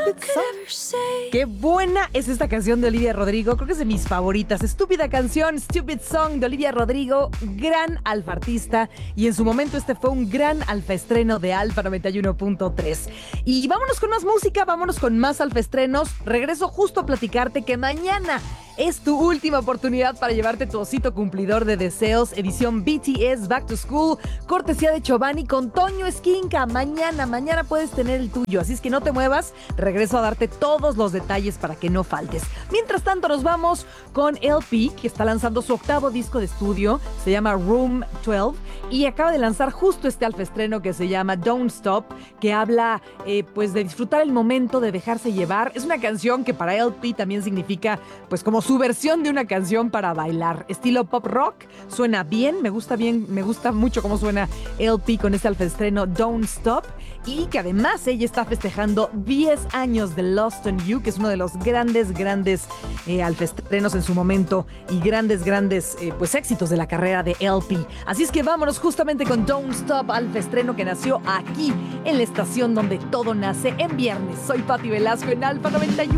Stupid Song. Qué buena es esta canción de Olivia Rodrigo. Creo que es de mis favoritas. Estúpida canción, Stupid Song de Olivia Rodrigo. Gran alfa artista. Y en su momento este fue un gran alfa estreno de Alfa 91.3. Y vámonos con más música, vámonos con más alfa estrenos. Regreso justo a platicarte que mañana es tu última oportunidad para llevarte tu osito cumplidor de deseos, edición BTS Back to School, cortesía de Chobani con Toño Esquinca. Mañana puedes tener el tuyo, así es que no te muevas. Regreso a darte todos los detalles para que no faltes. Mientras tanto, nos vamos con LP, que está lanzando su octavo disco de estudio, se llama Room 12, y acaba de lanzar justo este alfa estreno que se llama Don't Stop, que habla pues de disfrutar el momento, de dejarse llevar. Es una canción que para LP también significa pues como su versión de una canción para bailar, estilo pop rock. Suena bien, me gusta mucho cómo suena LP con este alfa estreno Don't Stop, y que además ella está festejando 10 años de Lost on You, que es uno de los grandes alfa estrenos en su momento y grandes pues éxitos de la carrera de LP. Así es que vámonos justamente con Don't Stop, alfa estreno que nació aquí en la estación donde todo nace en viernes. Soy Pati Velasco en Alfa 91.